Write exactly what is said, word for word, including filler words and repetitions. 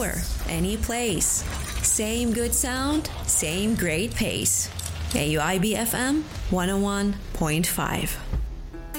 anywhere, any place. Same good sound, same great pace. A U I B F M one oh one point five.